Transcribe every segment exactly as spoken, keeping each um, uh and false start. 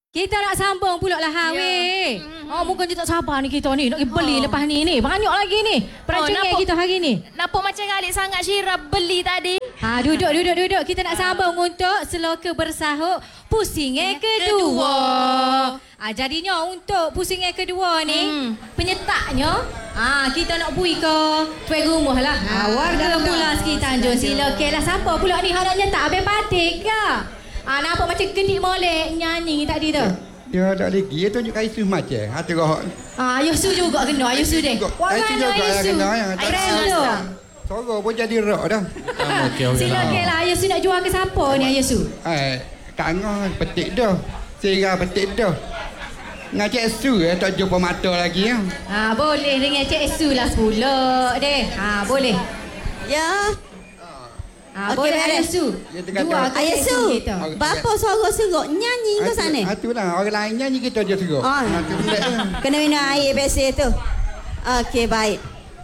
Kita nak sambung pula lah ha, weh. Mm-hmm. Oh, bukan je tak sabar ni kita ni. Nak pergi beli oh. lepas ni ni. Banyak lagi ni. Perancangan oh, kita hari ni. Nampak macam Khalid sangat Syirah beli tadi. Ha, duduk, duduk, duduk. Kita nak sambung untuk Seloka Bersahut pusing yang kedua. Ha, jadinya untuk pusing yang kedua ni, hmm. penyertaknya, ha, kita nak bui ke tuan rumah lah. Ha, warga pula sekitar Tanjung Seloka lah. Siapa pula ni yang nak nyetak Abang Patik ke? Ah, nampak macam gedik molek nyanyi tadi tu. Dia tak lagi. Dia tunjuk Aisyah macam. Hati rohak. Ah, Ayusu juga kena. Ayusu deh. Aisyah juga kena. Ayusu. Sorok pun jadi rock dah. Silakan lah. Ayusu nak jual ke siapa ni Ayusu? Eh, Kak Angah petik dah. Sira petik dah. Dengan Cik Su eh, tak jumpa mata lagi. Ya. Ah, boleh dengan Cik Su lah sepuluh deh. Ah, boleh. Ya. Ah, okay, boleh Ayusu. Dua Ayusu. Bapa suara serok nyanyi ke sana? Ah, tu lah. Orang lain nyanyi kita je serok. Oh. Ah, tu kena minum air biasa tu. Okey, baik.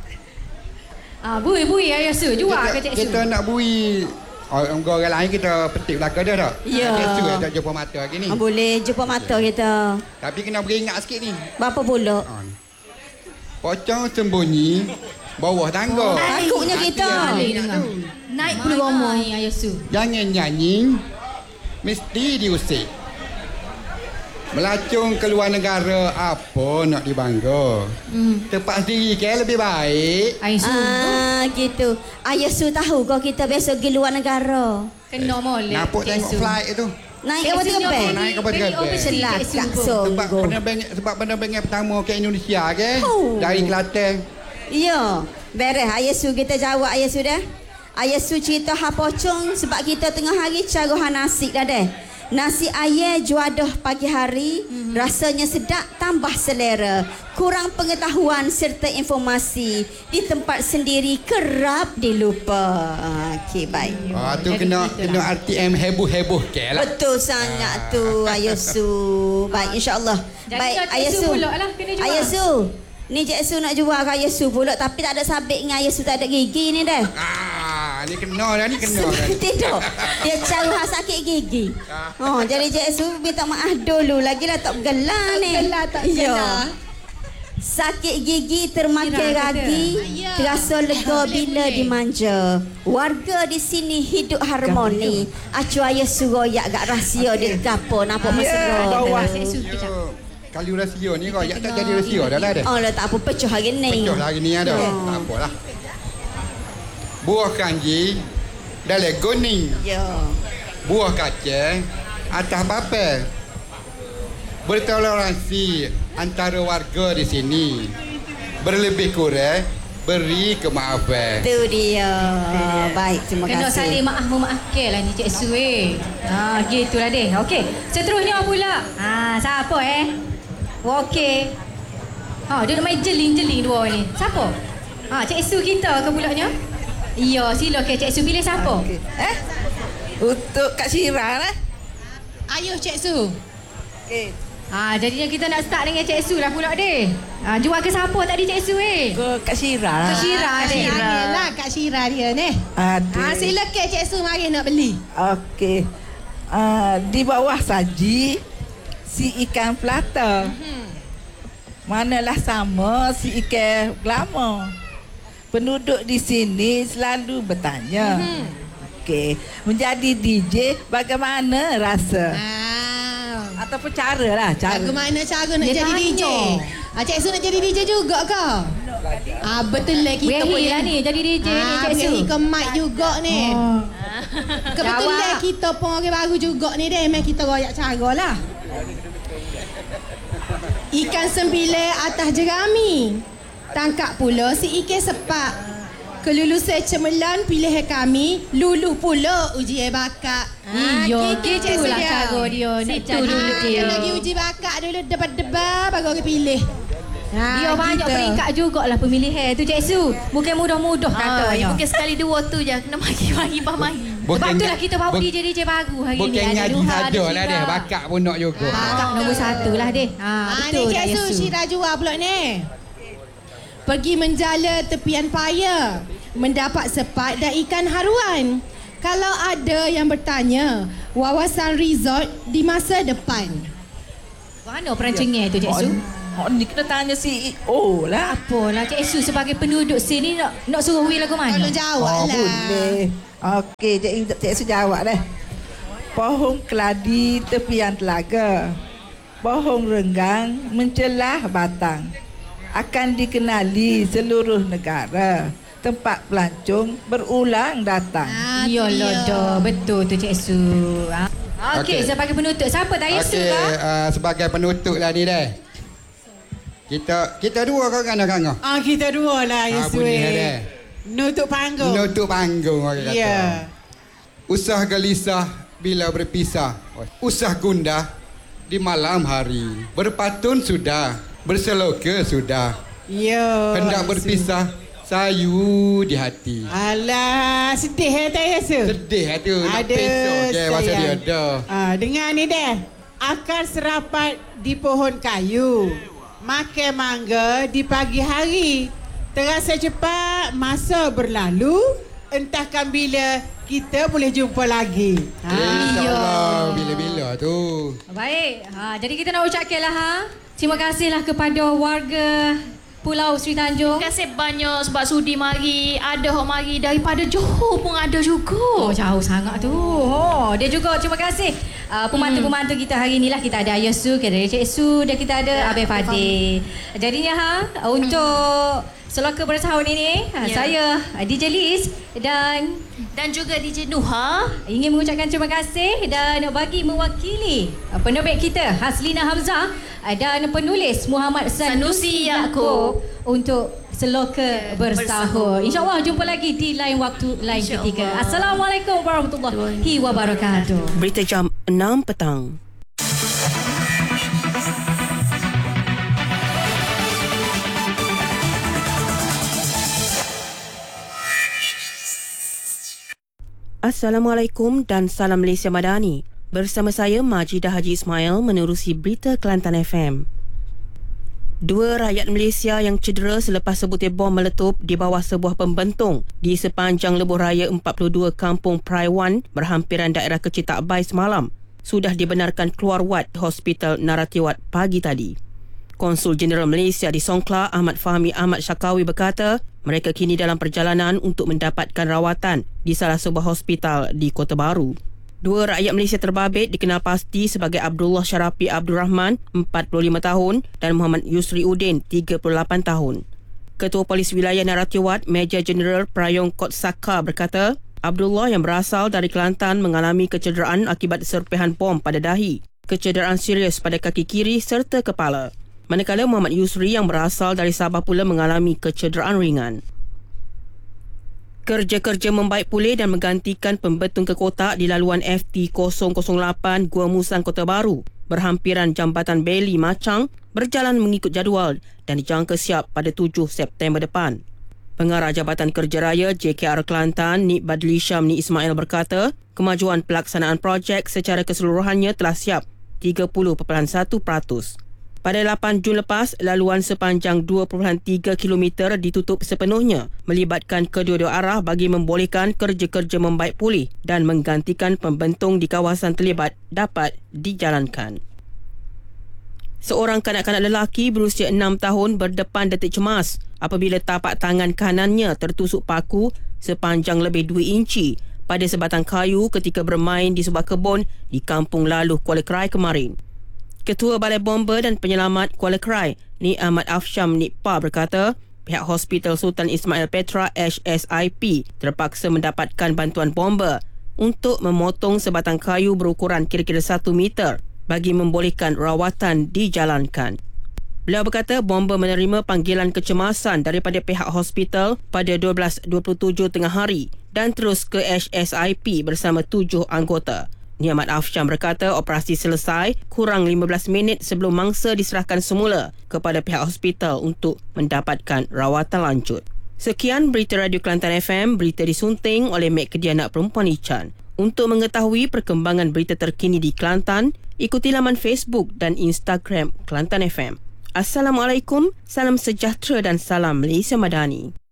Ah, bui bui Ayusu. Jual ke Cik Su? Kita nak bui orang, orang lain kita petik belakang dia tak? Ya. Cik Su tak jumpa mata lagi ni. Ah, boleh jumpa mata kita. Tapi kena beringat sikit ni. Berapa pula? Ah. Pocong sembunyi bawah tangga. Oh, takutnya kita. Naik puluh rumah ni Ayusu. Jangan nyanyi, mesti diusik. Melacung ke luar negara, apa nak dibangga? Hmm. Tempat sendiri ke lebih baik. Ayusu. Ah, gitu. Ayusu tahu kau kita besok pergi luar negara. Kena molek. Nampak tengok flight tu. Naik kapal terbang. Naik kapal terbang. Selak tak sebab penerbangan sebab penerbangan pertama ke Indonesia ke oh. dari Kelantan. Ya, beres Ayusu kita jawab Ayusu dah. Ayusu cerita ha pocong sebab kita tengah hari cara ha nasi dah deh. Nasi ayam juadah pagi hari, mm-hmm. rasanya sedap tambah selera. Kurang pengetahuan serta informasi di tempat sendiri kerap dilupa. Okey, baik. Ah tu kena kena R T M heboh-heboh ke lah. Betul sangat tu Ayusu. Baik insya-Allah. Baik Ayusu. Ayusu. Ni Cik Su nak jual ke Ayusu pula tapi tak ada sabit dengan Ayusu tak ada gigi ni dah. Ah, ni kena dah ni kena dah. Tidak. Dia cara sakit gigi. Oh, jadi Cik Su minta maaf dulu lagi lah tak bergelar ni. Bergelar tak kena. Sakit gigi termakan ragi, terasa lega bila dimanja. Warga di sini hidup harmoni. Acu Ayusu royak agak rahsia dia gapo nampak mesra. Bawah Cik Su kejap. Kali rahsia ni kau ya tak jadi rahsia dah lah dah. Oh lah tak apa pecah hari ni. Pecah hari ni ada. Yeah. Tak apalah. Buah kanji dalam kuning. Ya. Buah kacang atas papel. Bertoleransi antara warga di sini. Berlebih kurang beri kemaafan. Itu dia. Baik, terima Kena kasih. Kena saling maaf memaafkan lah ni Cik Su eh. Ha, gitulah deh. Okey. Seterusnya pula. Ha, siapa eh? Okey. Ha, dia nak main jeling-jeling dua ni. Siapa? Ha, Cik Su kita ke pulaknya? Ya, silakan Cik Su pilih siapa? Okay. Eh? Untuk Kak Syirah lah. Ayuh Cik Su. Okey. Ha, jadinya kita nak start dengan Cik Su lah pula deh. Ha, jual ke siapa tadi Cik Su eh? Ke Kak Syirah. Kak Syirah deh. Lah Kak Syirah dia ni. Aduh. Ha, silakan Cik Su mari nak beli. Okey. Uh, di bawah saji si ikan pelata. Mm-hmm. Manalah sama si ikan gelama. Penduduk di sini selalu bertanya. Mm-hmm. Okey, menjadi D J bagaimana rasa? Ah. Ataupun cara lah, cara. Bagaimana cara nak Dia jadi tanya. D J? Ah, Cik Su nak jadi D J juga ke? Ah, betul lah kita Wehi pun lah ni jadi D J ni Cik Su. Wehi ke mic juga ni. Oh. Kebetulan kita pun orang baru juga ni deh. Memang kita royak cara lah. Ikan sembilan atas jerami. Tangkap pula si ikan sepak. Kelulusan cemerlang pilihan kami. Luluh pula ujian bakat. Iya, gitulah cara dia nak jadi D J. Dia lagi uji bakat dulu debat-debat baru orang pilih. Ha, dia banyak gitu. peringkat jugalah pemilihan tu Cik Su. Bukan mudah-mudah katanya. Bukan sekali dua tu je. Kena maki-maki pamai. Sebab tu lah kita bawa D J D J baru hari ni. Bukan ngaji saja lah deh. Bakat pun nak juga. Bakat nombor satu lah deh. Ha, betul Cik Su, Syirah jual pula ni. Pergi menjala tepian paya. Mendapat sepat dan ikan haruan. Kalau ada yang bertanya, wawasan resort di masa depan. Mana peran cengeng tu, Cik Su? Oh, ni kena tanya C E O lah. Apalah, Cik Su sebagai penduduk sini nak nak suruh Wi lagu mana? Tolong jawab Oh, lah. boleh. Okey, Cik Cik Su jawab dah. Pohon keladi tepian telaga. Pohon renggang mencelah batang. Akan dikenali seluruh negara. Tempat pelancong berulang datang. Ah, Yalah tu dia. dah, betul tu Cik Su. Ha? Okey, Okey. sebagai penutup, siapa tak Yesu Okey, kah? uh, sebagai penutup lah ni dah. Kita kita dua kau kan kan. Ah, kita dua lah, Ah, Yesus. bunyi ada. Nutup panggung. Menutup panggung orang kata. Ya. Usah gelisah bila berpisah. Usah gundah di malam hari. Berpatun sudah, berseloka sudah. Ya. Hendak Yesus. berpisah, sayu di hati. Alah, sedih ya tak Yesus? Sedih tu nak Ada, besok je masa sayang. dia ada. Ah, dengar ni deh. Akar serapat di pohon kayu. Makan mangga di pagi hari. Terasa cepat masa berlalu. Entahkan bila kita boleh jumpa lagi. Ha. InsyaAllah bila-bila tu. Baik. Ha, jadi kita nak ucapkanlah ha. Terima kasihlah kepada warga Pulau Sri Tanjung. Terima kasih banyak sebab sudi mari. Ada orang mari daripada Johor pun ada juga. Oh, jauh sangat tu. Oh, dia juga terima kasih uh, pembantu-pembantu kita hari inilah. Kita ada Ayah Su, kita ada Cik Su dan kita ada Abang Fadil. Jadinya ha, untuk Seloka Bersahun ini, ha, Ya. saya uh, D J Liz dan Dan juga D J Nuha. ingin mengucapkan terima kasih dan bagi mewakili uh, penerbit kita Haslina Hamzah uh, dan penulis Muhammad Sanusi Sanusi Yaakob Yaakob untuk Seloka Bersahun. InsyaAllah jumpa lagi di lain waktu, lain InsyaAllah. ketika. Assalamualaikum warahmatullahi wabarakatuh. Berita jam enam petang. Assalamualaikum dan salam Malaysia Madani. Bersama saya Majidah Haji Ismail menerusi berita Kelantan F M. Dua rakyat Malaysia yang cedera selepas sebutir bom meletup di bawah sebuah pembentung di sepanjang lebuh raya empat puluh dua Kampung Praiwan berhampiran daerah Kecil Takbai semalam sudah dibenarkan keluar wad Hospital Naratiwat pagi tadi. Konsul Jeneral Malaysia di Songkla Ahmad Fahmi Ahmad Syakawi berkata mereka kini dalam perjalanan untuk mendapatkan rawatan di salah sebuah hospital di Kota Baru. Dua rakyat Malaysia terbabit dikenal pasti sebagai Abdullah Syarafi Abdul Rahman, empat puluh lima tahun dan Muhammad Yusri Udin, tiga puluh lapan tahun. Ketua Polis Wilayah Naratiwat, Major Jeneral Prayong Kotsaka berkata, Abdullah yang berasal dari Kelantan mengalami kecederaan akibat serpihan bom pada dahi, kecederaan serius pada kaki kiri serta kepala. Manakala Muhammad Yusri yang berasal dari Sabah pula mengalami kecederaan ringan. Kerja-kerja membaik pulih dan menggantikan pembetung kekotak di laluan F T kosong kosong lapan Gua Musang Kota Baru berhampiran Jambatan Beli Macang berjalan mengikut jadual dan dijangka siap pada tujuh September depan. Pengarah Jabatan Kerja Raya J K R Kelantan Nik Badli Syam Nik Ismail berkata kemajuan pelaksanaan projek secara keseluruhannya telah siap tiga puluh perpuluhan satu peratus. Pada lapan Jun lepas, laluan sepanjang dua perpuluhan tiga kilometer ditutup sepenuhnya melibatkan kedua-dua arah bagi membolehkan kerja-kerja membaik pulih dan menggantikan pembentung di kawasan terlibat dapat dijalankan. Seorang kanak-kanak lelaki berusia enam tahun berdepan detik cemas apabila tapak tangan kanannya tertusuk paku sepanjang lebih dua inci pada sebatang kayu ketika bermain di sebuah kebun di Kampung Laluh, Kuala Krai kemarin. Ketua Balai Bomba dan Penyelamat Kuala Krai, Nik Ahmad Afsham Nik Pa berkata, pihak Hospital Sultan Ismail Petra H S I P terpaksa mendapatkan bantuan bomba untuk memotong sebatang kayu berukuran kira-kira satu meter bagi membolehkan rawatan dijalankan. Beliau berkata bomba menerima panggilan kecemasan daripada pihak hospital pada dua belas dua puluh tujuh tengah hari dan terus ke H S I P bersama tujuh anggota. Niamat Afsham berkata operasi selesai kurang lima belas minit sebelum mangsa diserahkan semula kepada pihak hospital untuk mendapatkan rawatan lanjut. Sekian berita Radio Kelantan F M, berita disunting oleh Mek Kedianak Perempuan Ichan. Untuk mengetahui perkembangan berita terkini di Kelantan, ikuti laman Facebook dan Instagram Kelantan F M. Assalamualaikum, salam sejahtera dan salam Malaysia Madani.